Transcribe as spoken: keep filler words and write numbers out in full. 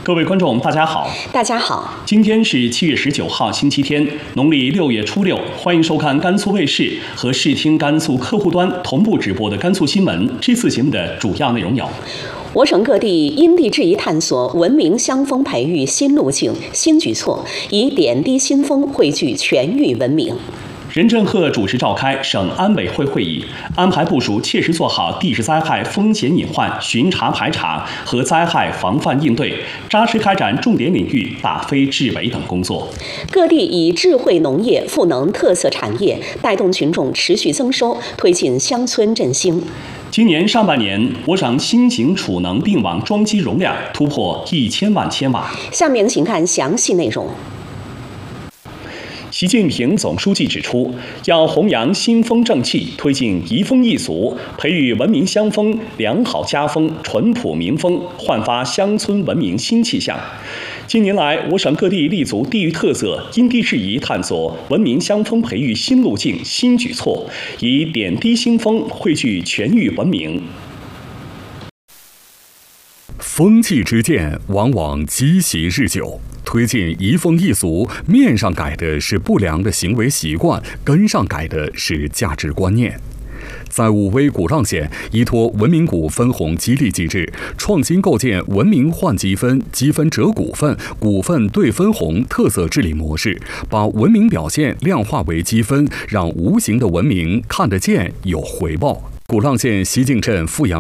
各位观众，大家好。 大家好， 今天是七月十九号，星期天，农历六月初六。欢迎收看甘肃卫视和视听甘肃客户端同步直播的甘肃新闻。这次节目的主要内容有： 我省各地因地制宜探索文明乡风培育新路径、新举措，以点滴新风汇聚全域文明。 任正鹤主持召开省安委会会议，安排部署切实做好地质灾害风险隐患巡查排查和灾害防范应对，扎实开展重点领域打非治伪等工作。 各地以智慧农业赋能特色产业，带动群众持续增收，推进乡村振兴。 今年上半年，我省新型储能并网装机容量突破一千万千瓦。 下面请看详细内容。 习近平总书记指出，要弘扬新风正气，推进移风易俗，培育文明乡风、良好家风、淳朴民风，焕发乡村文明新气象。近年来，我省各地立足地域特色，因地制宜探索文明乡风培育新路径、新举措，以点滴新风汇聚全域文明。 风气之见，往往积习日久。推进移风易俗，面上改的是不良的行为习惯，根上改的是价值观念。在武威古浪县，依托文明股分红激励机制，创新构建文明换积分、积分折股份、股份兑分红特色治理模式，把文明表现量化为积分，让无形的文明看得见、有回报。古浪县西径镇富阳